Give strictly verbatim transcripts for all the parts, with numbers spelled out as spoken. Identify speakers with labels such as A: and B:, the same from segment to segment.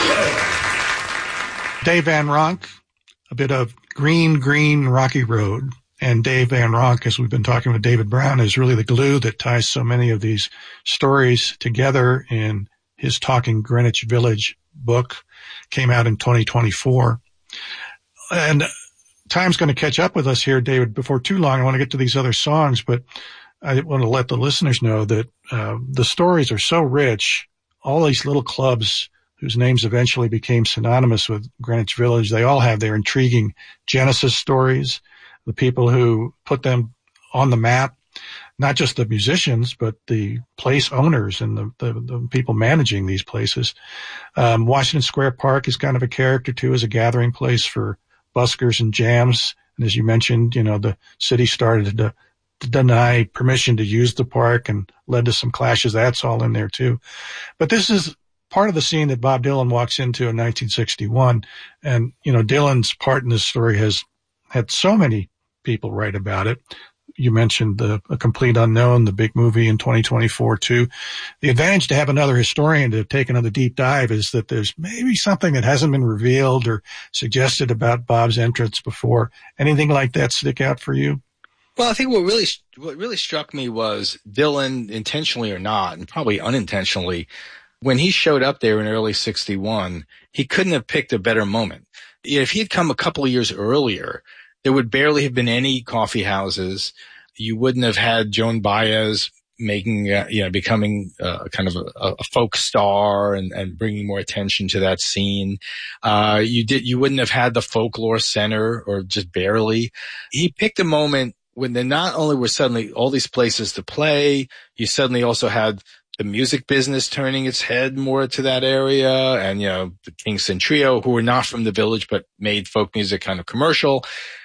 A: Dave Van Ronk, a bit of Green, Green, Rocky Road. And Dave Van Ronk, as we've been talking with David Brown, is really the glue that ties so many of these stories together in his Talking Greenwich Village book. Came out in twenty twenty-four. And time's going to catch up with us here, David. Before too long, I want to get to these other songs, but I want to let the listeners know that uh, the stories are so rich. All these little clubs whose names eventually became synonymous with Greenwich Village, they all have their intriguing genesis stories, the people who put them on the map, not just the musicians, but the place owners and the, the, the people managing these places. Um, Washington Square Park is kind of a character, too, as a gathering place for buskers and jams. And as you mentioned, you know, the city started to, to deny permission to use the park and led to some clashes. That's all in there, too. But this is part of the scene that Bob Dylan walks into in nineteen sixty-one. And, you know, Dylan's part in this story has had so many people write about it. You mentioned the A Complete Unknown, the big movie in twenty twenty-four, too. The advantage to have another historian to take another deep dive is that there's maybe something that hasn't been revealed or suggested about Bob's entrance before. Anything like that stick out for you?
B: Well, I think what really, what really struck me was Dylan, intentionally or not, and probably unintentionally, when he showed up there in early sixty-one, he couldn't have picked a better moment. If he had come a couple of years earlier, there would barely have been any coffee houses. You wouldn't have had Joan Baez making, uh, you know, becoming uh, kind of a, a folk star and, and bringing more attention to that scene. Uh, you did, you wouldn't have had the Folklore Center, or just barely. He picked a moment when there not only were suddenly all these places to play, you suddenly also had the music business turning its head more to that area, and, you know, the Kingston Trio, who were not from the Village but made folk music kind of commercial,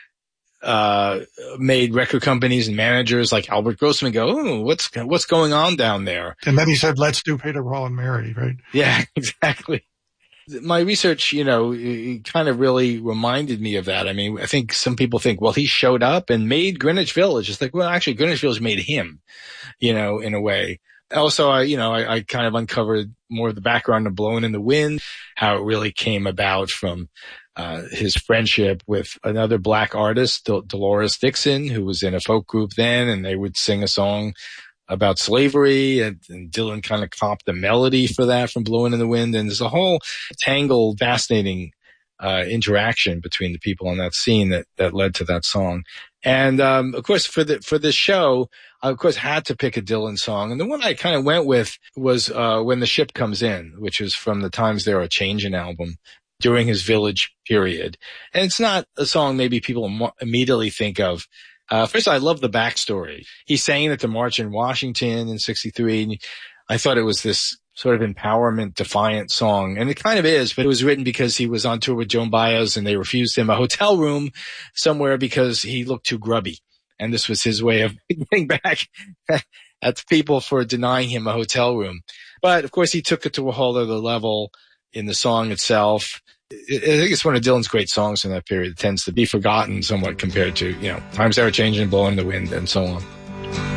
B: uh, made record companies and managers like Albert Grossman go, "Ooh, what's what's going on down there?"
A: And then he said, "Let's do Peter, Paul, and Mary," right?
B: Yeah, exactly. My research, you know, it kind of really reminded me of that. I mean, I think some people think, well, he showed up and made Greenwich Village. It's like, well, actually, Greenwich Village made him, you know, in a way. Also, I, you know, I, I kind of uncovered more of the background of Blowin' in the Wind, how it really came about from uh his friendship with another black artist, Del- Dolores Dixon, who was in a folk group then, and they would sing a song about slavery, and, and Dylan kind of copped the melody for that from Blowin' in the Wind. And there's a whole tangled, fascinating uh interaction between the people on that scene that that led to that song. And um of course, for the for this show, I of course had to pick a Dylan song, and the one I kind of went with was uh When the Ship Comes In, which is from the Times There Are Changin' album during his Village period. And it's not a song maybe people im- immediately think of. Uh first, I love the backstory. He sang at the March in Washington in sixty-three, and I thought it was this sort of empowerment, defiant song. And it kind of is, but it was written because he was on tour with Joan Baez and they refused him a hotel room somewhere because he looked too grubby. And this was his way of getting back at people for denying him a hotel room. But of course, he took it to a whole other level in the song itself. I think it's one of Dylan's great songs from that period. It tends to be forgotten somewhat compared to, you know, Times They Are Changing, Blowin' in the Wind, and so on.